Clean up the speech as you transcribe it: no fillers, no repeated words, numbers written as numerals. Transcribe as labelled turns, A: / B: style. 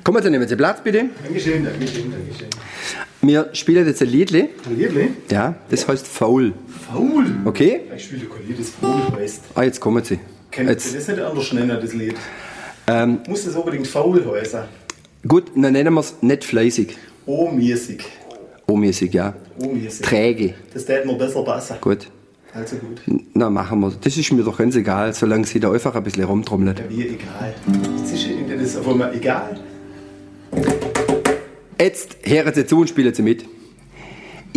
A: Kommen Sie, nehmen Sie Platz, bitte.
B: Dankeschön.
A: Wir spielen jetzt ein Liedle.
B: Ein Liedle?
A: Ja, das heißt Faul.
B: Faul?
A: Okay?
B: Ich spiele kein Lied, das Faul heißt.
A: Ah, jetzt kommen Sie.
B: Kennt Sie das nicht anders nennen, das Lied? Muss das unbedingt faul heißen?
A: Gut, dann nennen wir es nicht fleißig.
B: O-mäßig.
A: O-mäßig, ja.
B: O-mäßig.
A: Träge.
B: Das täte mir besser passen.
A: Gut.
B: Also gut.
A: Na, machen wir. Das ist mir doch ganz egal, solange Sie da einfach ein bisschen rumtrommelt.
B: Ja, wie egal. Jetzt ist Ihnen das auf einmal egal.
A: Jetzt hören Sie zu und spielen Sie mit.